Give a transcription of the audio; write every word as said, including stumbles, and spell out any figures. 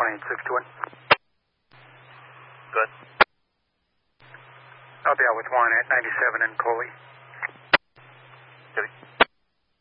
twenty-eight six two one. Good. I'll be out with one at ninety-seven and Coley.